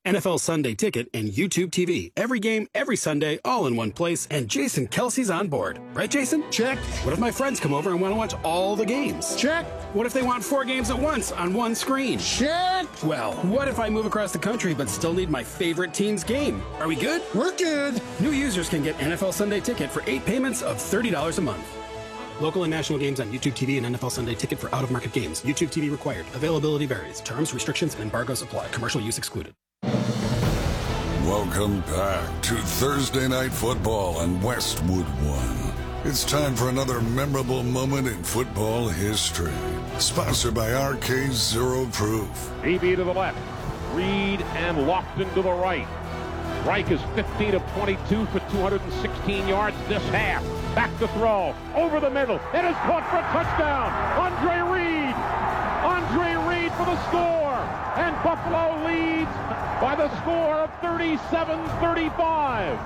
NFL Sunday Ticket and YouTube TV. Every game, every Sunday, all in one place, and Jason Kelsey's on board. Right, Jason? Check. What if my friends come over and want to watch all the games? Check. What if they want 4 games at once on one screen? Check. Well, what if I move across the country but still need my favorite team's game? Are we good? We're good. New users can get NFL Sunday Ticket for 8 payments of $30 a month. Local and national games on YouTube TV and NFL Sunday Ticket for out-of-market games. YouTube TV required. Availability varies. Terms, restrictions, and embargoes apply. Commercial use excluded. Welcome back to Thursday Night Football on Westwood One. It's time for another memorable moment in football history. Sponsored by RK Zero Proof. EB to the left. Reed and Lofton to the right. Reich is 15 of 22 for 216 yards this half. Back to throw. Over the middle. It is caught for a touchdown. Andre Reed. Andre Reed for the score. And Buffalo leads by the score of 37-35.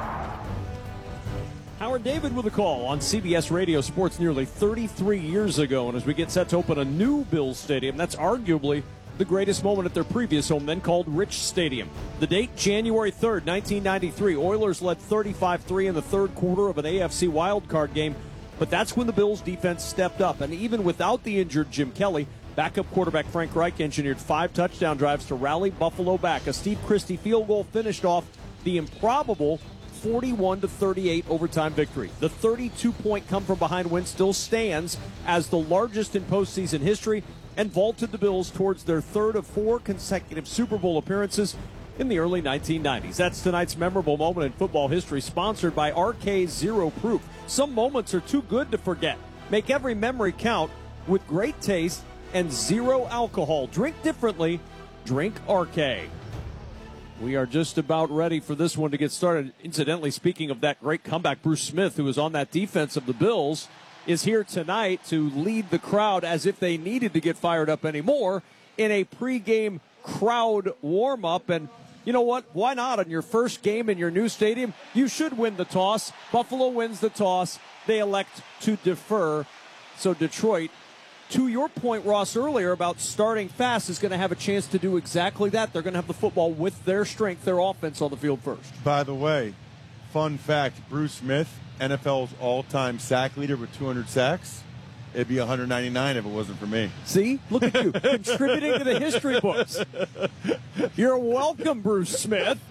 Howard David with a call on CBS Radio Sports nearly 33 years ago. And as we get set to open a new Bills stadium, that's arguably the greatest moment at their previous home, then called Rich Stadium. The date, January 3rd, 1993. Oilers led 35-3 in the third quarter of an AFC wildcard game. But that's when the Bills' defense stepped up. And even without the injured Jim Kelly, backup quarterback Frank Reich engineered 5 touchdown drives to rally Buffalo back. A Steve Christie field goal finished off the improbable 41-38 overtime victory. The 32-point come-from-behind win still stands as the largest in postseason history and vaulted the Bills towards their third of 4 consecutive Super Bowl appearances in the early 1990s. That's tonight's memorable moment in football history, sponsored by RK Zero Proof. Some moments are too good to forget. Make every memory count with great taste and zero alcohol. Drink differently. Drink RK. We are just about ready for this one to get started. Incidentally, speaking of that great comeback, Bruce Smith, who was on that defense of the Bills, is here tonight to lead the crowd as if they needed to get fired up anymore in a pregame crowd warm-up. And you know what? Why not? On your first game in your new stadium, you should win the toss. Buffalo wins the toss. They elect to defer. So Detroit, to your point, Ross, earlier about starting fast, is going to have a chance to do exactly that. They're going to have the football with their strength, their offense on the field first. By the way, fun fact, Bruce Smith, NFL's all-time sack leader with 200 sacks. It'd be 199 if it wasn't for me. See? Look at you, contributing to the history books. You're welcome, Bruce Smith.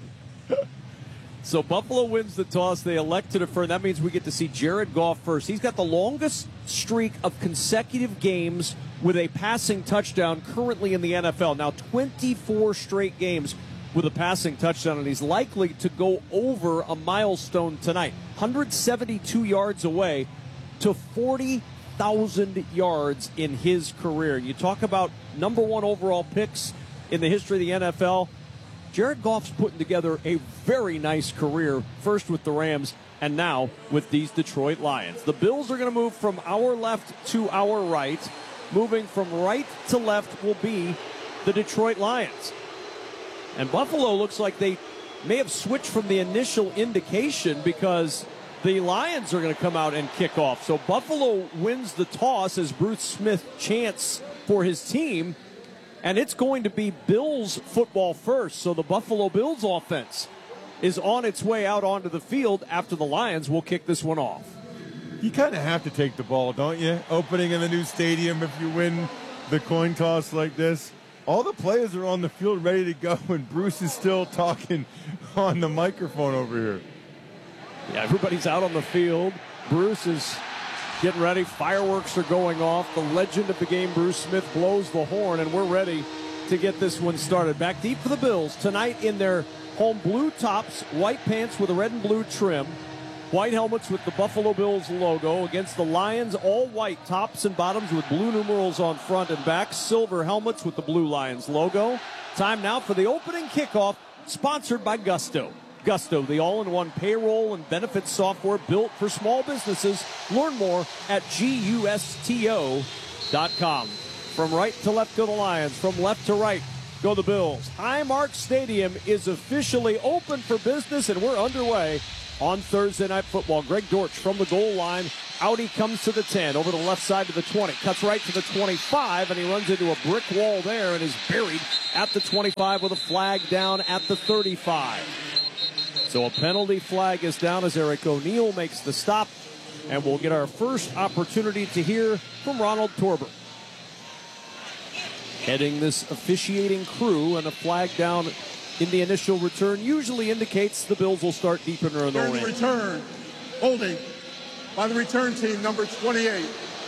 So Buffalo wins the toss. They elect to defer. That means we get to see Jared Goff first. He's got the longest streak of consecutive games with a passing touchdown currently in the NFL. Now 24 straight games with a passing touchdown, and he's likely to go over a milestone tonight. 172 yards away to 40,000 yards in his career. You talk about number 1 overall picks in the history of the NFL. Jared Goff's putting together a very nice career, first with the Rams and now with these Detroit Lions. The Bills are going to move from our left to our right. Moving from right to left will be the Detroit Lions. And Buffalo looks like they may have switched from the initial indication because the Lions are going to come out and kick off. So Buffalo wins the toss as Bruce Smith chants for his team. And it's going to be Bills football first. So the Buffalo Bills offense is on its way out onto the field after the Lions will kick this one off. You kind of have to take the ball, don't you? Opening in the new stadium if you win the coin toss like this. All the players are on the field ready to go, and Bruce is still talking on the microphone over here. Yeah, everybody's out on the field. Bruce is getting ready. Fireworks are going off. The legend of the game, Bruce Smith, blows the horn, and we're ready to get this one started. Back deep for the Bills tonight in their home blue tops, white pants with a red and blue trim, white helmets with the Buffalo Bills logo against the Lions, all white tops and bottoms with blue numerals on front and back, silver helmets with the blue Lions logo. Time now for the opening kickoff, sponsored by Gusto. Gusto, the all-in-one payroll and benefits software built for small businesses. Learn more at gusto.com. From right to left go the Lions. From left to right go the Bills. Highmark Stadium is officially open for business, and we're underway on Thursday Night Football. Greg Dortch from the goal line. Out he comes to the 10, over the left side to the 20. Cuts right to the 25, and he runs into a brick wall there and is buried at the 25 with a flag down at the 35. So a penalty flag is down as Eric O'Neill makes the stop, and we'll get our first opportunity to hear from Ronald Torber. Heading this officiating crew, and a flag down in the initial return usually indicates the Bills will start deep in their own end. Return, holding by the return team, number 28.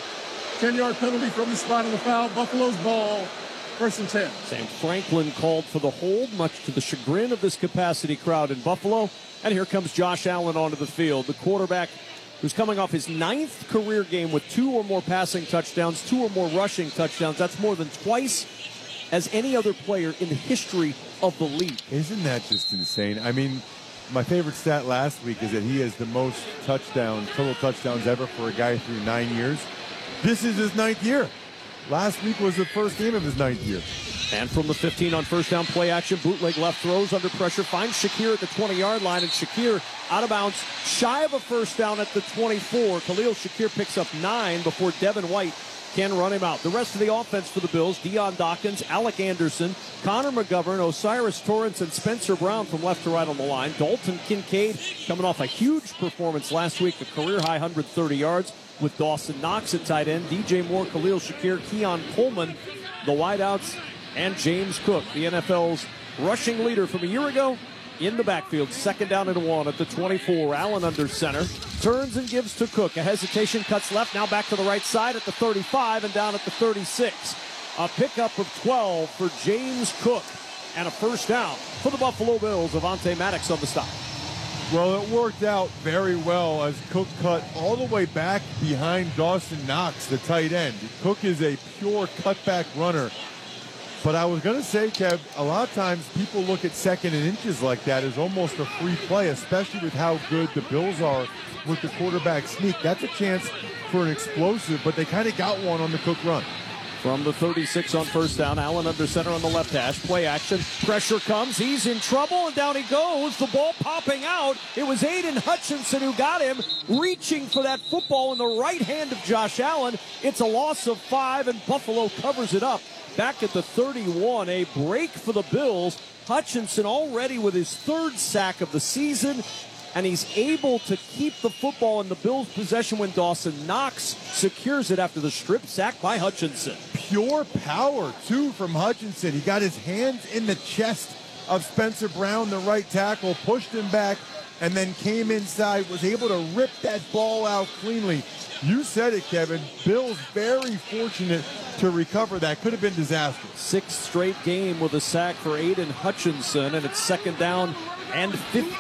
10-yard penalty from the spot of the foul. Buffalo's ball, first and 10. Sam Franklin called for the hold, much to the chagrin of this capacity crowd in Buffalo. And here comes Josh Allen onto the field, the quarterback who's coming off his 9th career game with 2 or more passing touchdowns, 2 or more rushing touchdowns. That's more than twice as any other player in the history of the league. Isn't that just insane? I mean, my favorite stat last week is that he has the most total touchdowns ever for a guy through 9 years. This is his 9th year. Last week was the first game of his 9th year. And from the 15 on first down, play action, bootleg left, throws under pressure, finds Shakir at the 20-yard line, and Shakir out of bounds, shy of a first down at the 24. Khalil Shakir picks up 9 before Devin White can run him out. The rest of the offense for the Bills, Deion Dawkins, Alec Anderson, Connor McGovern, Osiris Torrance, and Spencer Brown from left to right on the line. Dalton Kincaid coming off a huge performance last week, a career-high 130 yards, with Dawson Knox at tight end, DJ Moore, Khalil Shakir, Keon Coleman, the wideouts, and James Cook, the NFL's rushing leader from a year ago, in the backfield. Second down and 1 at the 24. Allen under center. Turns and gives to Cook. A hesitation, cuts left, now back to the right side at the 35 and down at the 36. A pickup of 12 for James Cook. And a first down for the Buffalo Bills. Avonte Maddox on the stop. Well, it worked out very well as Cook cut all the way back behind Dawson Knox, the tight end. Cook is a pure cutback runner. But I was going to say, Kev, a lot of times people look at second and inches like that as almost a free play, especially with how good the Bills are with the quarterback sneak. That's a chance for an explosive, but they kind of got one on the Cook run. From the 36 on first down, Allen under center on the left hash. Play action. Pressure comes. He's in trouble, and down he goes. The ball popping out. It was Aiden Hutchinson who got him, reaching for that football in the right hand of Josh Allen. It's a loss of 5, and Buffalo covers it up. Back at the 31, a break for the Bills. Hutchinson already with his 3rd sack of the season, and he's able to keep the football in the Bills' possession when Dawson Knox secures it after the strip sack by Hutchinson. Pure power, too, from Hutchinson. He got his hands in the chest of Spencer Brown, the right tackle, pushed him back, and then came inside, was able to rip that ball out cleanly. You said it, Kevin. Bills very fortunate to recover that. Could have been disastrous. 6th straight game with a sack for Aiden Hutchinson, and it's second down and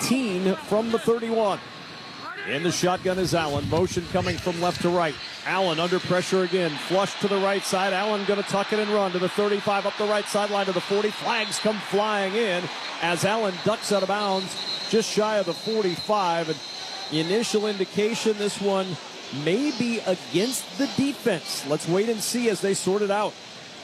15 from the 31. In the shotgun is Allen. Motion coming from left to right. Allen under pressure again. Flush to the right side. Allen going to tuck it and run to the 35, up the right sideline to the 40. Flags come flying in as Allen ducks out of bounds just shy of the 45. And the initial indication this one may be against the defense. Let's wait and see as they sort it out.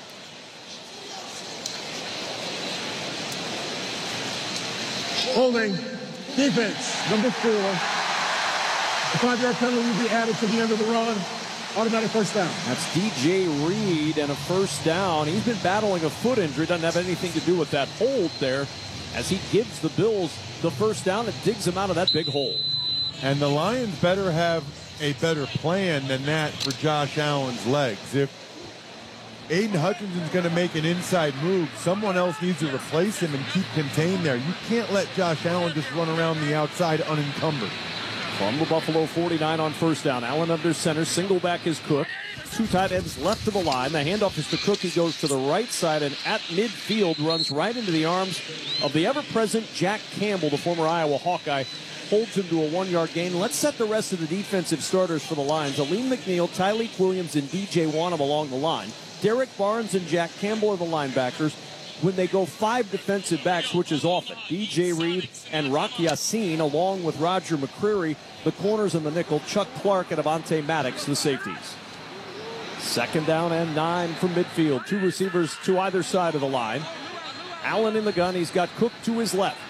Holding, defense, number 4. A 5-yard penalty will be added to the end of the run. Automatic first down. That's DJ Reed and a first down. He's been battling a foot injury. Doesn't have anything to do with that hold there as he gives the Bills the first down and digs them out of that big hole. And the Lions better have a better plan than that for Josh Allen's legs. If Aiden Hutchinson's going to make an inside move, someone else needs to replace him and keep contained there. You can't let Josh Allen just run around the outside unencumbered. From the Buffalo 49 on first down, Allen under center, single back is Cook. 2 tight ends left of the line. The handoff is to Cook. He goes to the right side and at midfield runs right into the arms of the ever-present Jack Campbell, the former Iowa Hawkeye. Holds him to a 1-yard gain. Let's set the rest of the defensive starters for the Lions. Aleem McNeil, Tyleek Williams, and DJ Wanham along the line. Derek Barnes and Jack Campbell are the linebackers. When they go 5 defensive backs, which is often, DJ Reed and Rock Yassin, along with Roger McCreary, the corners and the nickel, Chuck Clark and Avonte Maddox, the safeties. Second down and 9 from midfield. 2 receivers to either side of the line. Allen in the gun. He's got Cook to his left.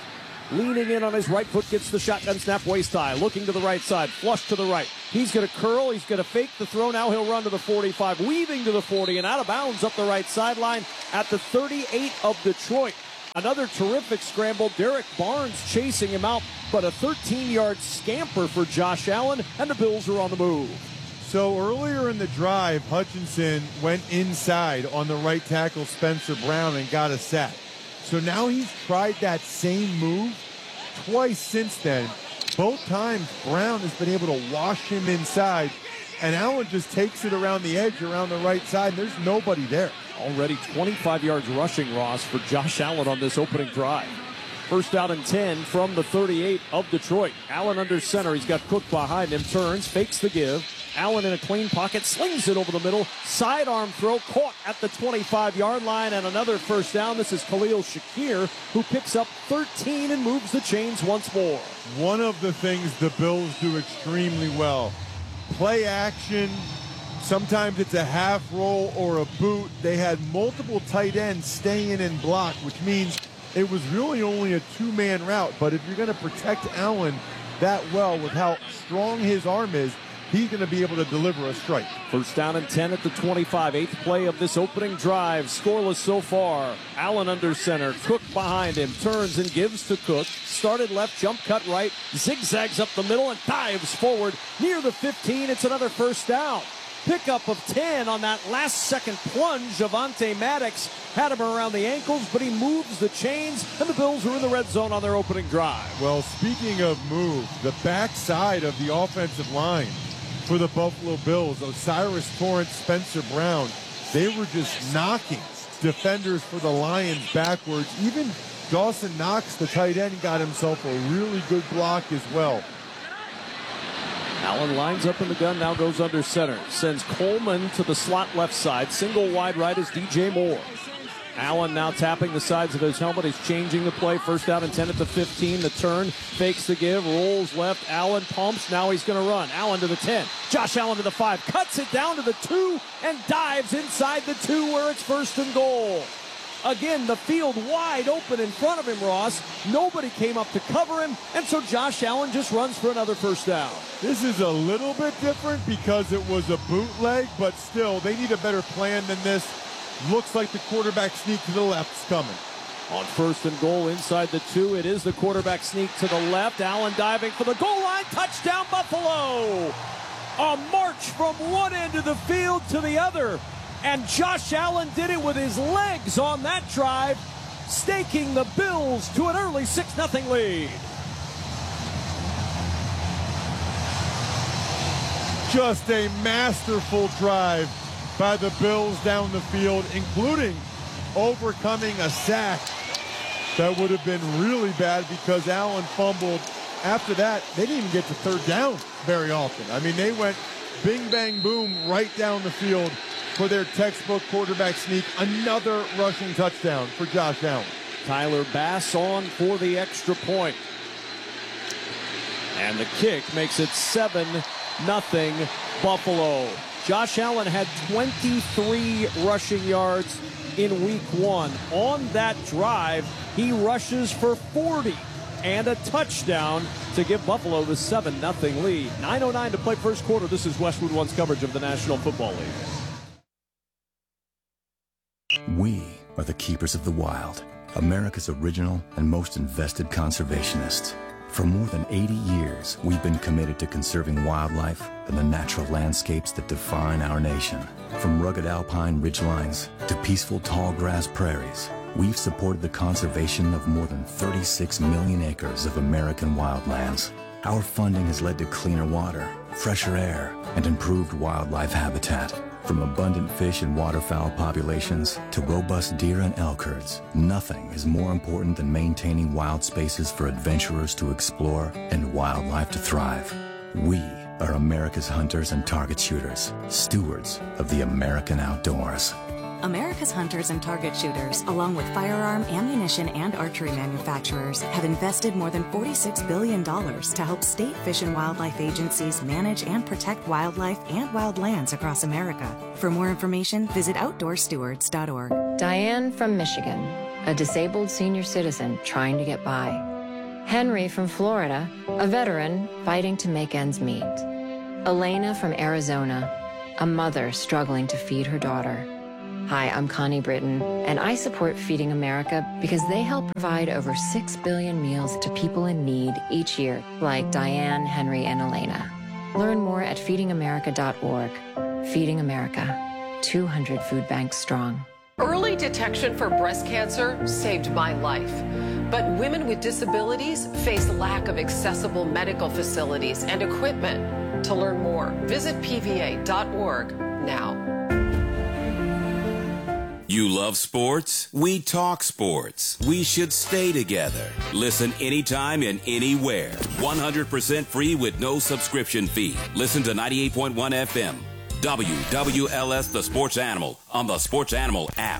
leaning in on his right foot, gets the shotgun snap, waist high, looking to the right side, flush to the right. He's going to curl, he's going to fake the throw, now he'll run to the 45, weaving to the 40, and out of bounds up the right sideline at the 38 of Detroit. Another terrific scramble, Derek Barnes chasing him out, but a 13-yard scamper for Josh Allen, and the Bills are on the move. So earlier in the drive, Hutchinson went inside on the right tackle Spencer Brown and got a sack. So now he's tried that same move twice since then. Both times Brown has been able to wash him inside, and Allen just takes it around the edge, around the right side, and there's nobody there. Already 25 yards rushing, Ross, for Josh Allen on this opening drive. First down and 10 from the 38 of Detroit. Allen under center. He's got Cook behind him. Turns, fakes the give. Allen in a clean pocket, slings it over the middle. Sidearm throw, caught at the 25-yard line, and another first down. This is Khalil Shakir, who picks up 13 and moves the chains once more. One of the things the Bills do extremely well, play action. Sometimes it's a half roll or a boot. They had multiple tight ends stay in and block, which means it was really only a two-man route. But if you're going to protect Allen that well with how strong his arm is, he's going to be able to deliver a strike. First down and 10 at the 25. Eighth play of this opening drive. Scoreless so far. Allen under center. Cook behind him. Turns and gives to Cook. Started left, jump cut right. Zigzags up the middle and dives forward. Near the 15, it's another first down. Pickup of 10 on that last second plunge. Avonte Maddox had him around the ankles, but he moves the chains, and the Bills are in the red zone on their opening drive. Well, speaking of move, the backside of the offensive line for the Buffalo Bills, Osiris Torrance, Spencer Brown, they were just knocking defenders for the Lions backwards. Even Dawson Knox, the tight end, got himself a really good block as well. Allen lines up in the gun, now goes under center. Sends Coleman to the slot left side. Single wide right is DJ Moore. Allen now tapping the sides of his helmet. He's changing the play. First down and 10 at the 15. The turn, fakes the give, rolls left. Allen pumps. Now he's going to run. Allen to the 10. Josh Allen to the 5. Cuts it down to the 2 and dives inside the 2 where it's first and goal. Again, the field wide open in front of him, Ross. Nobody came up to cover him, and so Josh Allen just runs for another first down. This is a little bit different because it was a bootleg, but still, they need a better plan than this. Looks like the quarterback sneak to the left's coming. On first and goal inside the 2, it is the quarterback sneak to the left. Allen diving for the goal line. Touchdown, Buffalo! A march from one end of the field to the other. And Josh Allen did it with his legs on that drive, staking the Bills to an early 6-0 lead. Just a masterful drive by the Bills down the field, including overcoming a sack that would have been really bad because Allen fumbled. After that, they didn't even get to third down very often. I mean, they went bing, bang, boom right down the field for their textbook quarterback sneak. Another rushing touchdown for Josh Allen. Tyler Bass on for the extra point. And the kick makes it 7-0 Buffalo. Josh Allen had 23 rushing yards in week 1. On that drive, he rushes for 40 and a touchdown to give Buffalo the 7-0 lead. 9:09 to play first quarter. This is Westwood One's coverage of the National Football League. We are the keepers of the wild, America's original and most invested conservationists. For more than 80 years, we've been committed to conserving wildlife and the natural landscapes that define our nation. From rugged alpine ridgelines to peaceful tall grass prairies, we've supported the conservation of more than 36 million acres of American wildlands. Our funding has led to cleaner water, fresher air, and improved wildlife habitat. From abundant fish and waterfowl populations to robust deer and elk herds, nothing is more important than maintaining wild spaces for adventurers to explore and wildlife to thrive. We are America's hunters and target shooters, stewards of the American outdoors. America's hunters and target shooters, along with firearm, ammunition, and archery manufacturers, have invested more than $46 billion to help state fish and wildlife agencies manage and protect wildlife and wildlands across America. For more information, visit OutdoorStewards.org. Diane from Michigan, a disabled senior citizen trying to get by. Henry from Florida, a veteran fighting to make ends meet. Elena from Arizona, a mother struggling to feed her daughter. Hi, I'm Connie Britton, and I support Feeding America because they help provide over 6 billion meals to people in need each year, like Diane, Henry, and Elena. Learn more at feedingamerica.org. Feeding America, 200 food banks strong. Early detection for breast cancer saved my life. But women with disabilities face lack of accessible medical facilities and equipment. To learn more, visit pva.org now. You love sports? We talk sports. We should stay together. Listen anytime and anywhere. 100% free with no subscription fee. Listen to 98.1 FM. WWLS The Sports Animal on the Sports Animal app.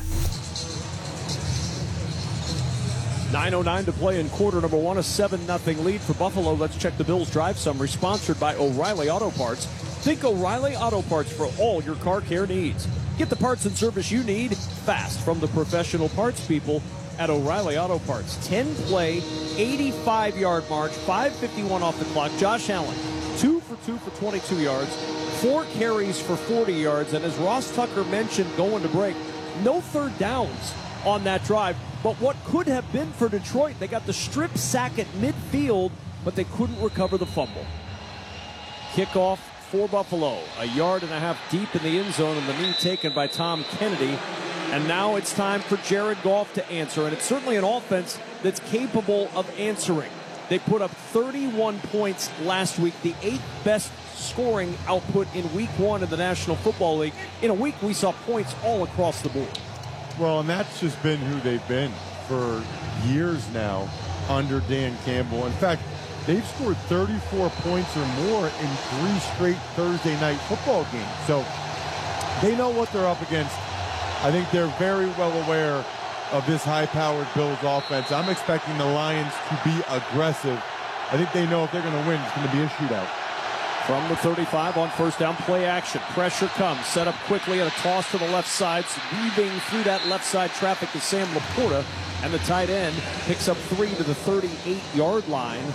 9:09 to play in quarter number one, a 7-0 lead for Buffalo. Let's check the Bills drive summary, sponsored by O'Reilly Auto Parts. Think O'Reilly Auto Parts for all your car care needs. Get the parts and service you need fast from the professional parts people at O'Reilly Auto Parts. 10-play, 85-yard march, 5:51 off the clock. Josh Allen, 2 for 2 for 22 yards, 4 carries for 40 yards, and as Ross Tucker mentioned going to break, no third downs on that drive. But what could have been for Detroit, they got the strip sack at midfield, but they couldn't recover the fumble. Kickoff for Buffalo, 1.5 yards deep in the end zone, and the knee taken by Tom Kennedy. And now it's time for Jared Goff to answer, and it's certainly an offense that's capable of answering. They put up 31 points last week, the 8th best scoring output in week 1 of the National Football League. In a week, we saw points all across the board. Well, and that's just been who they've been for years now under Dan Campbell. In fact, they've scored 34 points or more in 3 straight Thursday night football games. So they know what they're up against. I think they're very well aware of this high-powered Bills offense. I'm expecting the Lions to be aggressive. I think they know if they're going to win, it's going to be a shootout. From the 35 on first down, play action. Pressure comes, set up quickly and a toss to the left side. Weaving through that left side traffic is Sam Laporta, and the tight end picks up 3 to the 38-yard line.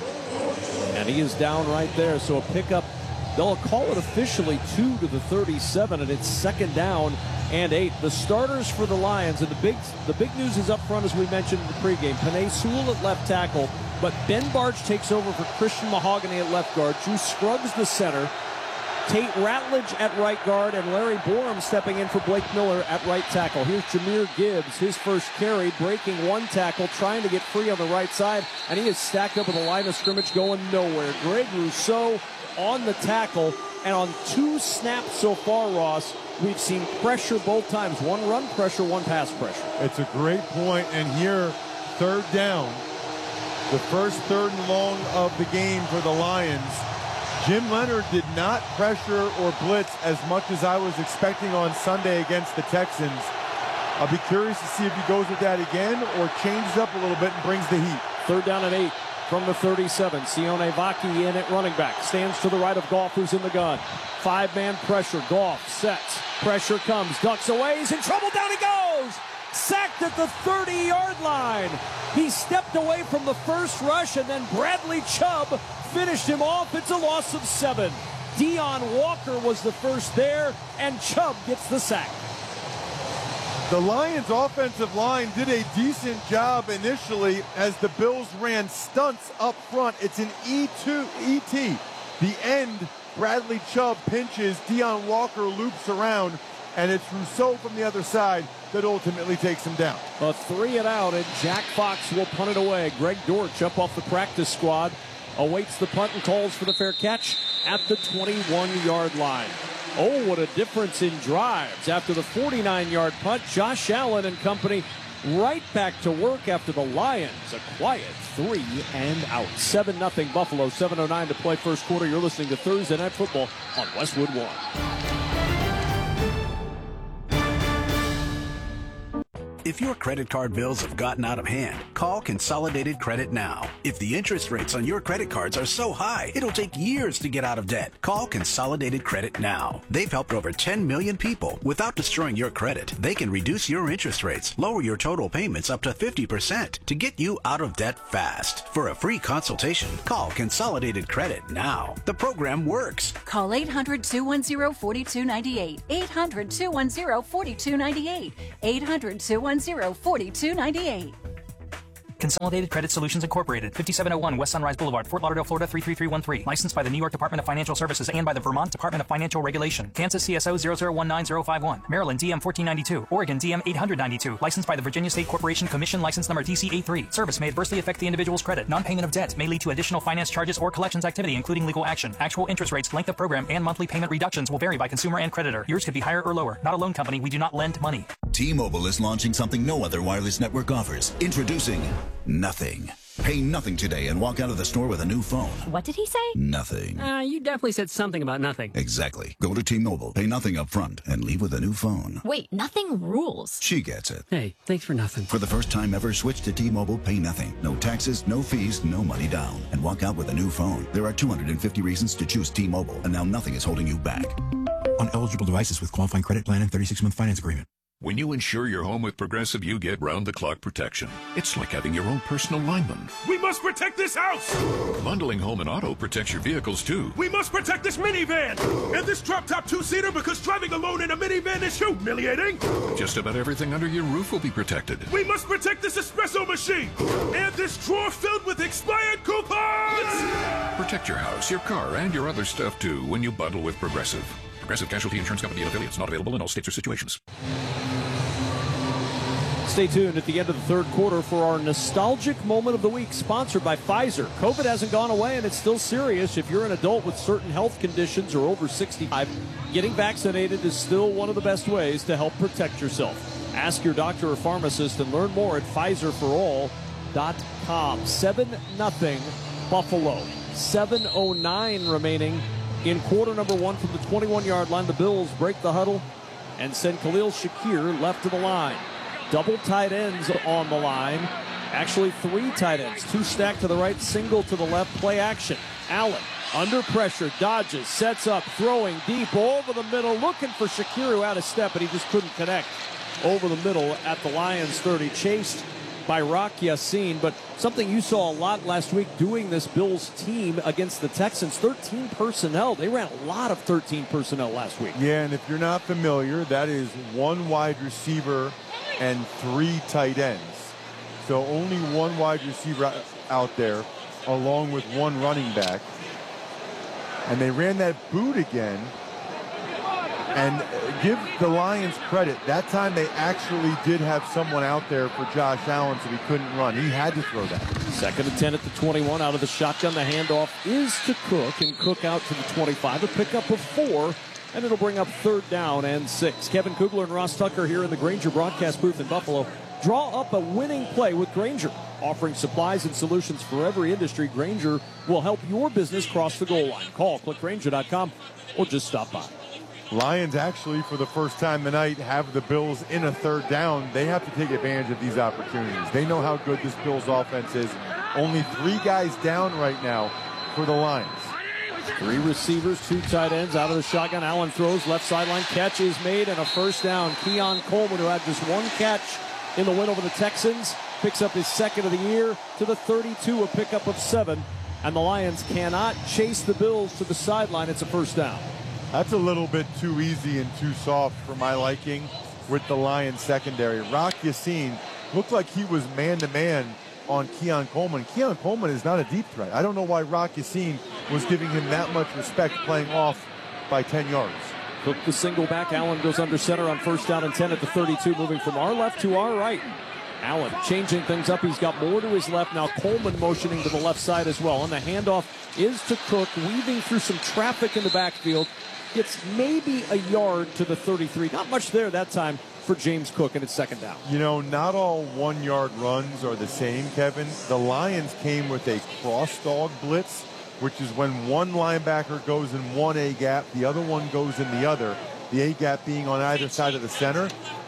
And he is down right there, so a pickup. They'll call it officially 2 to the 37, and it's 2nd down and 8. The starters for the Lions, and the big news is up front, as we mentioned in the pregame. Penei Sewell at left tackle, but Ben Barch takes over for Christian Mahogany at left guard. Drew Scruggs the center. Tate Ratledge at right guard, and Larry Borum stepping in for Blake Miller at right tackle. Here's Jahmyr Gibbs, his first carry, breaking 1 tackle, trying to get free on the right side, and he is stacked up at the line of scrimmage, going nowhere. Greg Rousseau on the tackle, and on 2 snaps so far, Ross, we've seen pressure both times. 1 run pressure, 1 pass pressure. It's a great point, and here, 3rd down, the first 3rd and long of the game for the Lions. Jim Leonard did not pressure or blitz as much as I was expecting on Sunday against the Texans. I'll be curious to see if he goes with that again or changes up a little bit and brings the heat. 3rd down and 8 from the 37. Sione Vaki in at running back. Stands to the right of Goff, who's in the gun. 5-man pressure. Goff sets. Pressure comes. Ducks away. He's in trouble. Down he goes. Sacked at the 30-yard line. He stepped away from the first rush, and then Bradley Chubb finished him off. It's a loss of 7. Deon Walker was the first there, and Chubb gets the sack. The Lions' offensive line did a decent job initially as the Bills ran stunts up front. It's an ET. The end, Bradley Chubb pinches, Deon Walker loops around, and it's Rousseau from the other side that ultimately takes him down. A 3 and out, and Jack Fox will punt it away. Greg Dortch up off the practice squad awaits the punt and calls for the fair catch at the 21-yard line. Oh, what a difference in drives. After the 49-yard punt, Josh Allen and company right back to work after the Lions. A quiet 3 and out. 7-0 Buffalo, 7:09 to play first quarter. You're listening to Thursday Night Football on Westwood One. If your credit card bills have gotten out of hand, call Consolidated Credit now. If the interest rates on your credit cards are so high, it'll take years to get out of debt. Call Consolidated Credit now. They've helped over 10 million people without destroying your credit. They can reduce your interest rates, lower your total payments up to 50% to get you out of debt fast. For a free consultation, call Consolidated Credit now. The program works. Call 800-210-4298. 800-210-4298. 800-210-4298. Consolidated Credit Solutions Incorporated, 5701 West Sunrise Boulevard, Fort Lauderdale, Florida 33313. Licensed by the New York Department of Financial Services and by the Vermont Department of Financial Regulation. Kansas CSO 0019051. Maryland DM 1492. Oregon DM 892. Licensed by the Virginia State Corporation Commission License Number DC83. Service may adversely affect the individual's credit. Non-payment of debt may lead to additional finance charges or collections activity, including legal action. Actual interest rates, length of program, and monthly payment reductions will vary by consumer and creditor. Yours could be higher or lower. Not a loan company. We do not lend money. T-Mobile is launching something no other wireless network offers. Introducing Nothing. Pay nothing today and walk out of the store with a new phone. What did he say? Nothing. You definitely said something about nothing. Exactly. Go to T-Mobile, pay nothing up front, and leave with a new phone. Wait, nothing rules. She gets it. Hey, thanks for nothing. For the first time ever, switch to T-Mobile, pay nothing. No taxes, no fees, no money down. And walk out with a new phone. There are 250 reasons to choose T-Mobile, and now nothing is holding you back. On eligible devices with qualifying credit plan and 36-month finance agreement. When you insure your home with Progressive, you get round-the-clock protection. It's like having your own personal lineman. We must protect this house! Bundling home and auto protects your vehicles, too. We must protect this minivan! And this drop-top two-seater, because driving alone in a minivan is humiliating! Just about everything under your roof will be protected. We must protect this espresso machine! And this drawer filled with expired coupons! Protect your house, your car, and your other stuff, too, when you bundle with Progressive. Progressive Casualty Insurance Company and affiliates. Not available in all states or situations. Stay tuned at the end of the third quarter for our nostalgic moment of the week, sponsored by Pfizer. COVID hasn't gone away, and it's still serious. If you're an adult with certain health conditions or over 65, getting vaccinated is still one of the best ways to help protect yourself. Ask your doctor or pharmacist and learn more at PfizerForAll.com. 7-0 Buffalo. 7:09 remaining in quarter number one from the 21-yard line. The Bills break the huddle and send Khalil Shakir left to the line. Double tight ends on the line. Actually, three tight ends. Two stacked to the right, single to the left. Play action. Allen under pressure, dodges, sets up, throwing deep over the middle, looking for Shakir, who had a step, but he just couldn't connect over the middle at the Lions 30. Chased by Rock Ya-Sin, but something you saw a lot last week doing this Bills team against the Texans, 13 personnel. They ran a lot of 13 personnel last week. Yeah, and if you're not familiar, that is one wide receiver and three tight ends. So only one wide receiver out there along with one running back. And they ran that boot again. And give the Lions credit. That time they actually did have someone out there for Josh Allen, so he couldn't run. He had to throw that. 2nd and 10 at the 21. Out of the shotgun, the handoff is to Cook, and Cook out to the 25. A pickup of 4, and it'll bring up 3rd down and 6. Kevin Kugler and Ross Tucker here in the Grainger broadcast booth in Buffalo. Draw up a winning play with Grainger. Offering supplies and solutions for every industry, Grainger will help your business cross the goal line. Call clickgrainger.com or just stop by. Lions actually, for the first time tonight, have the Bills in a 3rd down. They have to take advantage of these opportunities. They know how good this Bills offense is. Only 3 guys down right now for the Lions. 3 receivers, 2 tight ends out of the shotgun. Allen throws, left sideline, catch is made, and a 1st down. Keon Coleman, who had just 1 catch in the win over the Texans, picks up his 2nd of the year to the 32, a pickup of 7. And the Lions cannot chase the Bills to the sideline. It's a 1st down. That's a little bit too easy and too soft for my liking with the Lions secondary. Rock Ya-Sin looked like he was man-to-man on Keon Coleman. Keon Coleman is not a deep threat. I don't know why Rock Ya-Sin was giving him that much respect playing off by 10 yards. Took the single back. Allen goes under center on 1st down and 10 at the 32, moving from our left to our right. Allen changing things up. He's got more to his left. Now Coleman motioning to the left side as well. And the handoff is to Cook, weaving through some traffic in the backfield. Gets maybe a yard to the 33. Not much there that time for James Cook, and it's 2nd down. You know, not all 1-yard runs are the same, Kevin. The Lions came with a cross-dog blitz, which is when one linebacker goes in one A-gap, the other one goes in the other, the A-gap being on either side of the center.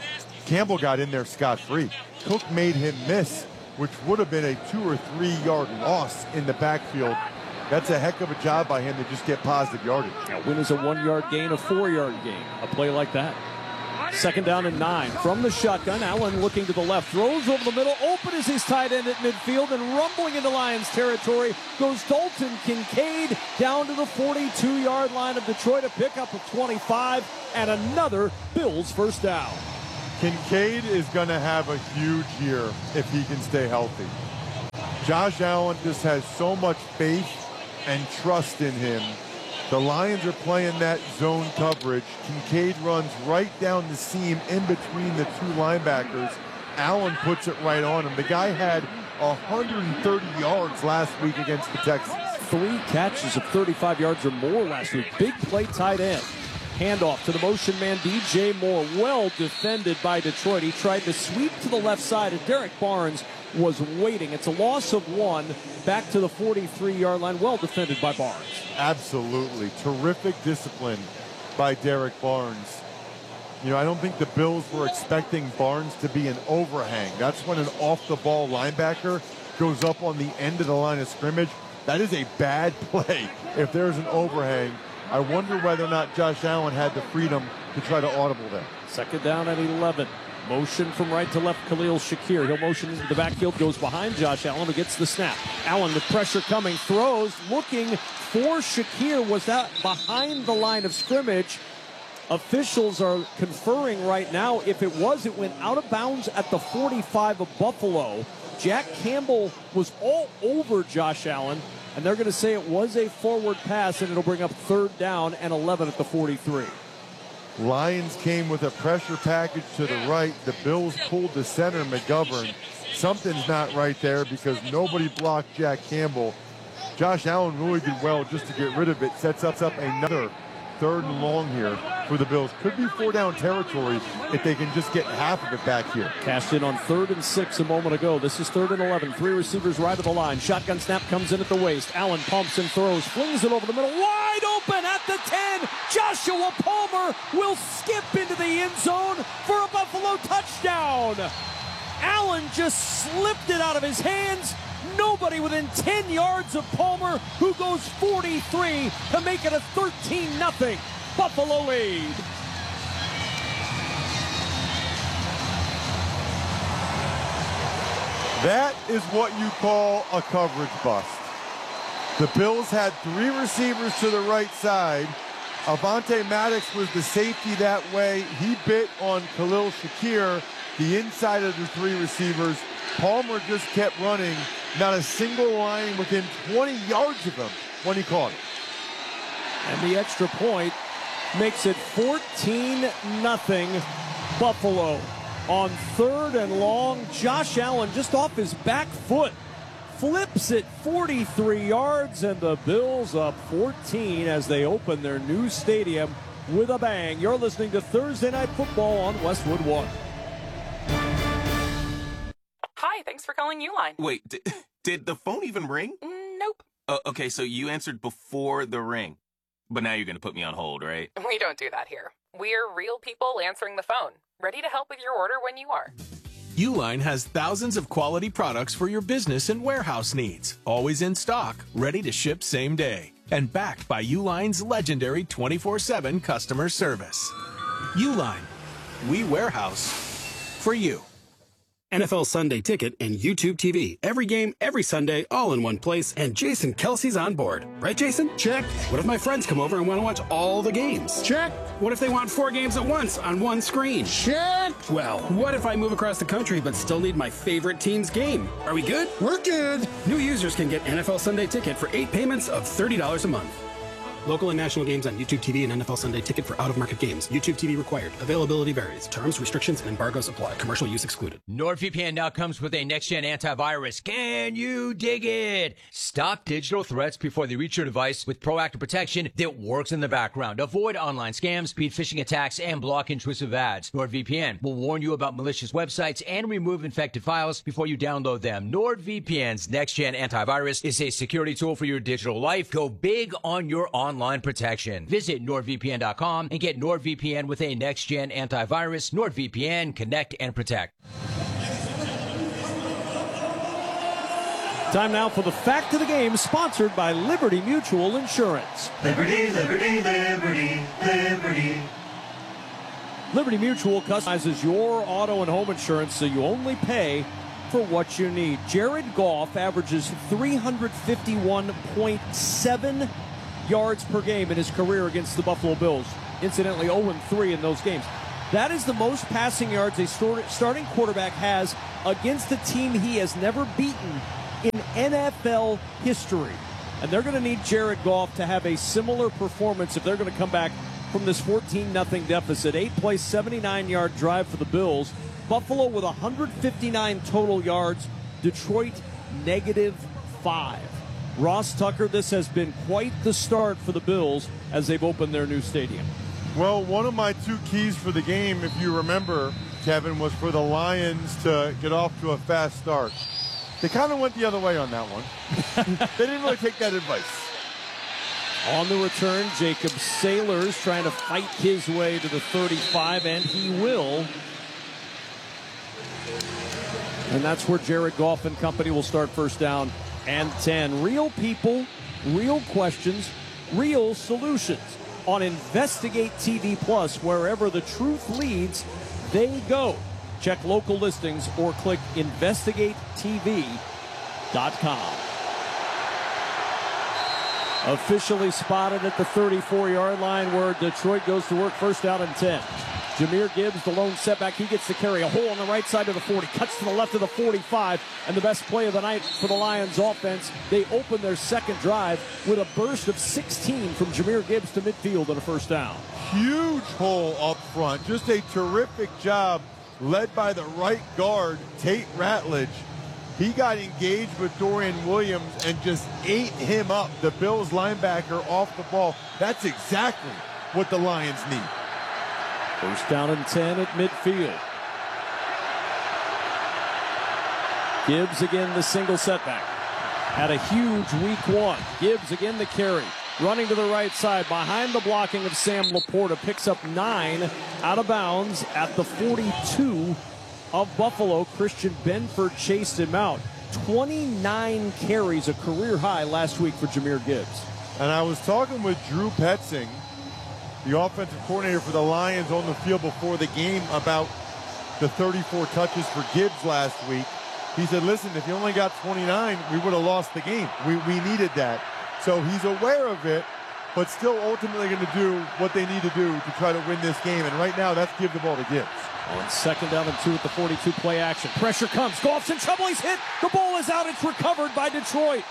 Campbell got in there scot-free. Cook made him miss, which would have been a 2 or 3 yard loss in the backfield. That's a heck of a job by him to just get positive yardage. A win is a 1 yard gain, a 4 yard gain. A play like that. 2nd down and 9 from the shotgun. Allen looking to the left, throws over the middle, open as his tight end at midfield, and rumbling into Lions territory goes Dalton Kincaid down to the 42-yard line of Detroit, a pickup of 25, and another Bills first down. Kincaid is going to have a huge year if he can stay healthy. Josh Allen just has so much faith and trust in him. The Lions are playing that zone coverage. Kincaid runs right down the seam in between the two linebackers. Allen puts it right on him. The guy had 130 yards last week against the Texans. 3 catches of 35 yards or more last week. Big play tight end. Handoff to the motion man, DJ Moore. Well defended by Detroit. He tried to sweep to the left side, and Derek Barnes was waiting. It's a loss of 1 back to the 43-yard line. Well defended by Barnes. Absolutely. Terrific discipline by Derek Barnes. You know, I don't think the Bills were expecting Barnes to be an overhang. That's when an off-the-ball linebacker goes up on the end of the line of scrimmage. That is a bad play if there's an overhang. I wonder whether or not Josh Allen had the freedom to try to audible there. 2nd down and 11. Motion from right to left, Khalil Shakir. He'll motion into the backfield, goes behind Josh Allen, who gets the snap. Allen with pressure coming, throws, looking for Shakir. Was that behind the line of scrimmage? Officials are conferring right now. If it was, it went out of bounds at the 45 of Buffalo. Jack Campbell was all over Josh Allen, and they're going to say it was a forward pass, and it'll bring up 3rd down and 11 at the 43. Lions came with a pressure package to the right. The Bills pulled the center, McGovern. Something's not right there because nobody blocked Jack Campbell. Josh Allen really did well just to get rid of it. Sets up another 3rd and long here for the Bills. Could be 4-down territory if they can just get half of it back here. Cashed in on 3rd and 6 a moment ago. This is 3rd and 11. 3 receivers right of the line. Shotgun snap comes in at the waist. Allen pumps and throws. Flings it over the middle. Wide open at the 10. Joshua Palmer will skip into the end zone for a Buffalo touchdown. Allen just slipped it out of his hands. Nobody within 10 yards of Palmer, who goes 43 to make it a 13-0 Buffalo lead. That is what you call a coverage bust. The Bills had 3 receivers to the right side. Avonte Maddox was the safety that way. He bit on Khalil Shakir, the inside of the 3 receivers. Palmer just kept running. Not a single line within 20 yards of him when he caught it. And the extra point makes it 14-0 Buffalo. On 3rd and long, Josh Allen just off his back foot flips it 43 yards, and the Bills up 14 as they open their new stadium with a bang. You're listening to Thursday Night Football on Westwood One. Hi, thanks for calling Uline. Wait, did the phone even ring? Nope. Okay, so you answered before the ring. But now you're going to put me on hold, right? We don't do that here. We're real people answering the phone, ready to help with your order when you are. Uline has thousands of quality products for your business and warehouse needs. Always in stock, ready to ship same day. And backed by Uline's legendary 24/7 customer service. Uline. We warehouse for you. NFL Sunday Ticket and YouTube TV. Every game, every Sunday, all in one place, and Jason Kelsey's on board. Right, Jason? Check. What if my friends come over and want to watch all the games? Check. What if they want 4 games at once on one screen? Check. Well, what if I move across the country but still need my favorite team's game? Are we good? We're good. New users can get NFL Sunday Ticket for 8 payments of $30 a month. Local and national games on YouTube TV and NFL Sunday Ticket for out-of-market games. YouTube TV required. Availability varies. Terms, restrictions, and embargoes apply. Commercial use excluded. NordVPN now comes with a next-gen antivirus. Can you dig it? Stop digital threats before they reach your device with proactive protection that works in the background. Avoid online scams, beat phishing attacks, and block intrusive ads. NordVPN will warn you about malicious websites and remove infected files before you download them. NordVPN's next-gen antivirus is a security tool for your digital life. Go big on your online online protection. Visit NordVPN.com and get NordVPN with a next-gen antivirus. NordVPN, connect and protect. Time now for the fact of the game, sponsored by Liberty Mutual Insurance. Liberty, liberty, liberty, liberty. Liberty Mutual customizes your auto and home insurance so you only pay for what you need. Jared Goff averages 351.7 yards per game in his career against the Buffalo Bills. Incidentally, 0-3 in those games. That is the most passing yards a starting quarterback has against a team he has never beaten in NFL history. And they're going to need Jared Goff to have a similar performance if they're going to come back from this 14-0 deficit. 8-play, 79-yard drive for the Bills. Buffalo with 159 total yards. Detroit, -5. Ross Tucker, this has been quite the start for the Bills as they've opened their new stadium. Well, one of my two keys for the game, if you remember, Kevin, was for the Lions to get off to a fast start. They kind of went the other way on that one. They didn't really take that advice. On the return, Jacob Sailors trying to fight his way to the 35, and he will. And that's where Jared Goff and company will start first down and 10. Real people, real questions, real solutions on Investigate TV Plus. Wherever the truth leads, they go. Check local listings or click investigatetv.com. Officially spotted at the 34-yard line where Detroit goes to work, first down and 10. Jahmyr Gibbs, the lone setback, he gets to carry a hole on the right side of the 40, cuts to the left of the 45, and the best play of the night for the Lions offense. They open their second drive with a burst of 16 from Jahmyr Gibbs to midfield and a first down. Huge hole up front. Just a terrific job led by the right guard, Tate Ratledge. He got engaged with Dorian Williams and just ate him up, the Bills linebacker, off the ball. That's exactly what the Lions need. First down and 10 at midfield. Gibbs again the single setback. Had a huge week one. Gibbs again the carry. Running to the right side behind the blocking of Sam Laporta. Picks up 9 out of bounds at the 42 of Buffalo. Christian Benford chased him out. 29 carries, a career high last week for Jahmyr Gibbs. And I was talking with Drew Petzing, the offensive coordinator for the Lions, on the field before the game about the 34 touches for Gibbs last week. He said, listen, if you only got 29, we would have lost the game. We needed that. So he's aware of it, but still ultimately going to do what they need to do to try to win this game. And right now, that's give the ball to Gibbs. On second down and 2 at the 42, play action. Pressure comes. Goff's in trouble. He's hit. The ball is out. It's recovered by Detroit.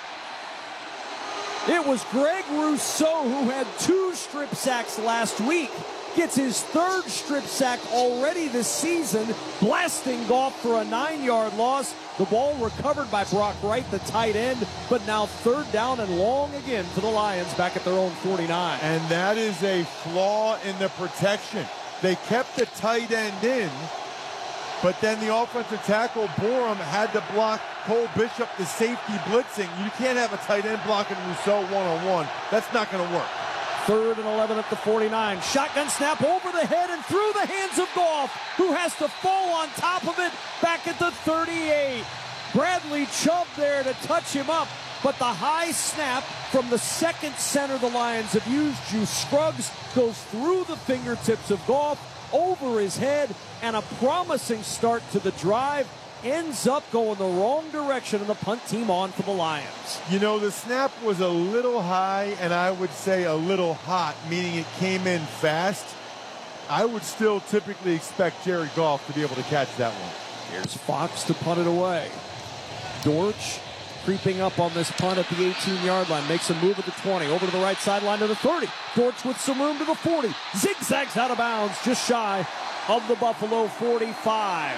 It was Greg Rousseau who had 2 strip sacks last week. Gets his 3rd strip sack already this season, blasting Goff for a 9-yard loss. The ball recovered by Brock Wright, the tight end, but now 3rd down and long again for the Lions back at their own 49. And that is a flaw in the protection. They kept the tight end in, but then the offensive tackle, Borum, had to block Cole Bishop, the safety, blitzing. You can't have a tight end blocking Rousseau one-on-one. That's not going to work. 3rd and 11 at the 49. Shotgun snap over the head and through the hands of Goff, who has to fall on top of it back at the 38. Bradley Chubb there to touch him up, but the high snap from the second center the Lions have used, Juice Scruggs, goes through the fingertips of Goff, over his head, and a promising start to the drive ends up going the wrong direction, and the punt team on for the Lions. You know, the snap was a little high, and I would say a little hot, meaning it came in fast. I would still typically expect Jared Goff to be able to catch that one. Here's Fox to punt it away. Dortch creeping up on this punt at the 18-yard line. Makes a move at the 20. Over to the right sideline to the 30. Dortch with some room to the 40. Zigzags out of bounds just shy of the Buffalo 45.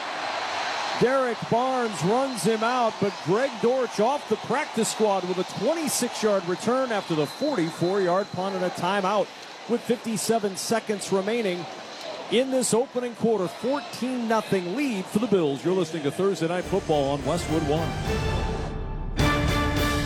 Derek Barnes runs him out, but Greg Dortch off the practice squad with a 26-yard return after the 44-yard punt and a timeout with 57 seconds remaining in this opening quarter. 14-0 lead for the Bills. You're listening to Thursday Night Football on Westwood One.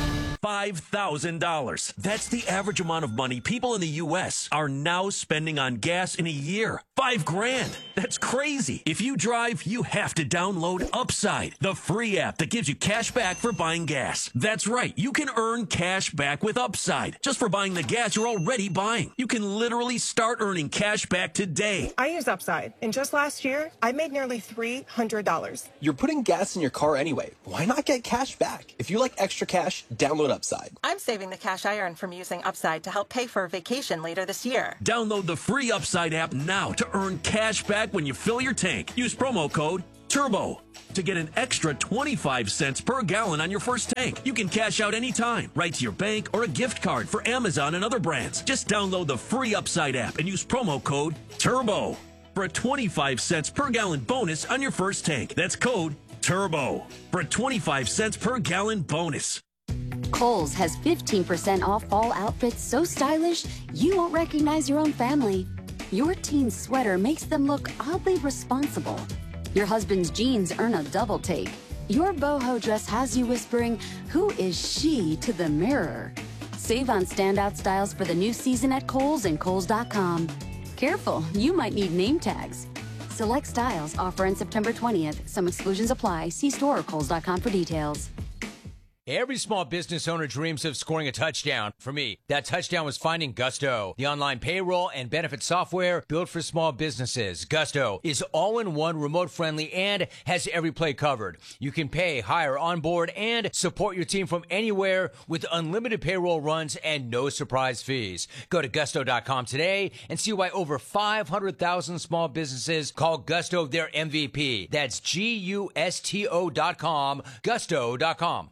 $5,000. That's the average amount of money people in the U.S. are now spending on gas in a year. $5,000. That's crazy. If you drive, you have to download Upside, the free app that gives you cash back for buying gas. That's right. You can earn cash back with Upside just for buying the gas you're already buying. You can literally start earning cash back today. I use Upside, and just last year, I made nearly $300. You're putting gas in your car anyway. Why not get cash back? If you like extra cash, download Upside. I'm saving the cash I earn from using Upside to help pay for a vacation later this year. Download the free Upside app now to earn cash back when you fill your tank. Use promo code TURBO to get an extra 25 cents per gallon on your first tank. You can cash out anytime, right to your bank or a gift card for Amazon and other brands. Just download the free Upside app and use promo code TURBO for a 25 cents per gallon bonus on your first tank. That's code TURBO for a 25 cents per gallon bonus. Kohl's has 15% off fall outfits so stylish you won't recognize your own family. Your teen's sweater makes them look oddly responsible. Your husband's jeans earn a double take. Your boho dress has you whispering, "Who is she?" to the mirror. Save on standout styles for the new season at Kohl's and Kohls.com. Careful, you might need name tags. Select styles offer on September 20th. Some exclusions apply. See store or Kohls.com for details. Every small business owner dreams of scoring a touchdown. For me, that touchdown was finding Gusto, the online payroll and benefit software built for small businesses. Gusto is all-in-one, remote-friendly, and has every play covered. You can pay, hire, onboard, and support your team from anywhere with unlimited payroll runs and no surprise fees. Go to Gusto.com today and see why over 500,000 small businesses call Gusto their MVP. That's Gusto.com, Gusto.com.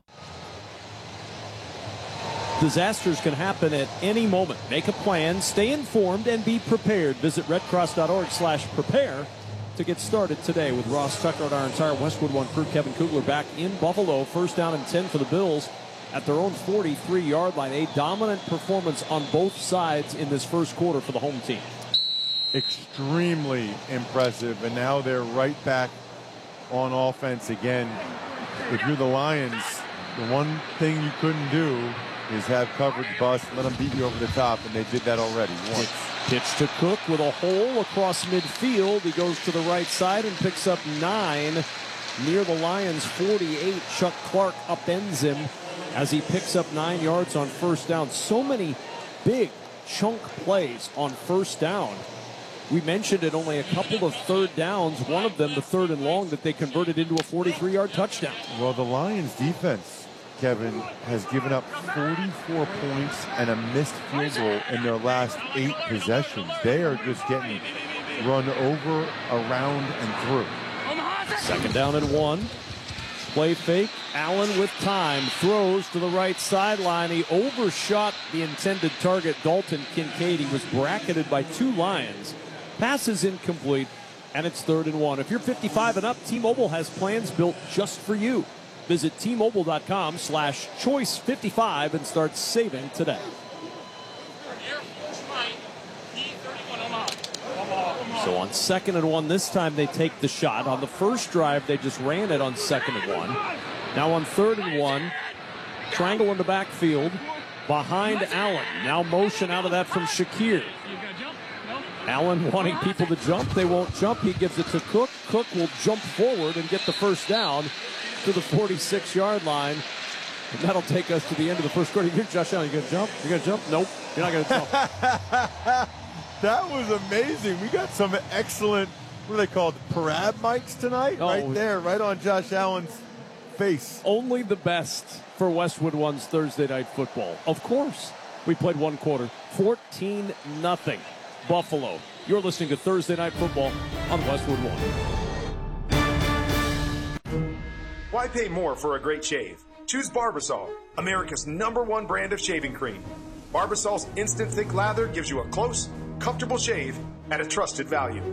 Disasters can happen at any moment. Make a plan, stay informed, and be prepared. Visit redcross.org/prepare to get started today with Ross Tucker and our entire Westwood One crew. Kevin Kugler back in Buffalo. First down and 10 for the Bills at their own 43-yard line. A dominant performance on both sides in this first quarter for the home team. Extremely impressive, and now they're right back on offense again. If you're the Lions, the one thing you couldn't do is have coverage bust, let them beat you over the top, and they did that already once. Pitch to Cook with a hole across midfield. He goes to the right side and picks up 9 near the Lions' 48. Chuck Clark upends him as he picks up 9 yards on first down. So many big chunk plays on first down. We mentioned it, only a couple of third downs, one of them the third and long that they converted into a 43-yard touchdown. Well, the Lions defense, Kevin, has given up 44 points and a missed field goal in their last 8 possessions. They are just getting run over, around, and through. Second down and 1. Play fake. Allen with time. Throws to the right sideline. He overshot the intended target, Dalton Kincaid. He was bracketed by 2 Lions. Pass is incomplete, and it's 3rd and 1. If you're 55 and up, T-Mobile has plans built just for you. Visit T-Mobile.com/choice55 and start saving today. So on 2nd and 1, this time they take the shot. On the first drive, they just ran it on 2nd and 1. Now on 3rd and 1, triangle in the backfield behind Allen. Now motion out of that from Shakir. Allen wanting people to jump. They won't jump. He gives it to Cook. Cook will jump forward and get the first down to the 46-yard line. And that'll take us to the end of the first quarter. You're Josh Allen. You going to jump? You're going to jump? Nope. You're not going to jump. That was amazing. We got some excellent, what are they called, parab mics tonight? Oh. Right there, right on Josh Allen's face. Only the best for Westwood One's Thursday Night Football. Of course. We played one quarter. 14-0. Buffalo. You're listening to Thursday Night Football on Westwood One. Why pay more for a great shave? Choose Barbasol, America's #1 brand of shaving cream. Barbasol's instant thick lather gives you a close, comfortable shave at a trusted value.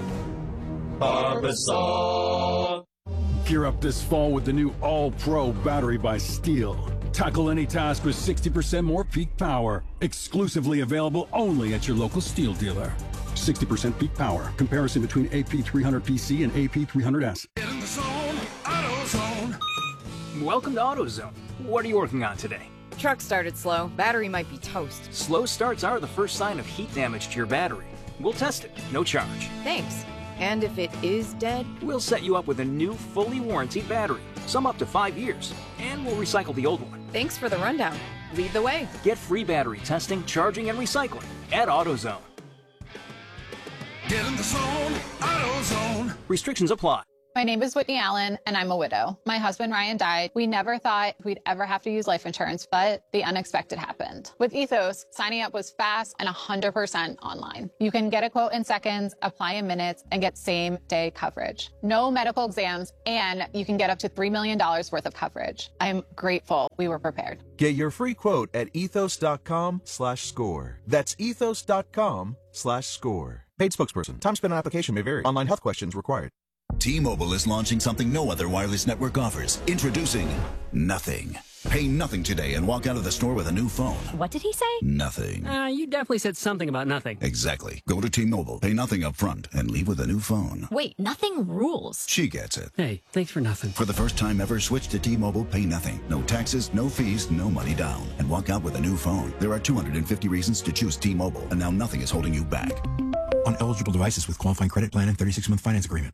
Barbasol. Gear up this fall with the new All-Pro battery by Steel. Tackle any task with 60% more peak power. Exclusively available only at your local Steel dealer. 60% peak power. Comparison between AP300PC and AP300S. Welcome to AutoZone. What are you working on today? Truck started slow. Battery might be toast. Slow starts are the first sign of heat damage to your battery. We'll test it, no charge. Thanks. And if it is dead? We'll set you up with a new, fully warranted battery, some up to 5 years, and we'll recycle the old one. Thanks for the rundown. Lead the way. Get free battery testing, charging, and recycling at AutoZone. Get in the zone, AutoZone. Restrictions apply. My name is Whitney Allen, and I'm a widow. My husband, Ryan, died. We never thought we'd ever have to use life insurance, but the unexpected happened. With Ethos, signing up was fast and 100% online. You can get a quote in seconds, apply in minutes, and get same-day coverage. No medical exams, and you can get up to $3 million worth of coverage. I'm grateful we were prepared. Get your free quote at ethos.com/score. That's ethos.com/score. Paid spokesperson. Time spent on application may vary. Online health questions required. T-Mobile is launching something no other wireless network offers. Introducing Nothing. Pay nothing today and walk out of the store with a new phone. What did he say? Nothing. You definitely said something about nothing. Exactly. Go to T-Mobile, pay nothing up front, and leave with a new phone. Wait, nothing rules. She gets it. Hey, thanks for nothing. For the first time ever, switch to T-Mobile, pay nothing. No taxes, no fees, no money down. And walk out with a new phone. There are 250 reasons to choose T-Mobile, and now nothing is holding you back. On eligible devices with qualifying credit plan and 36-month finance agreement.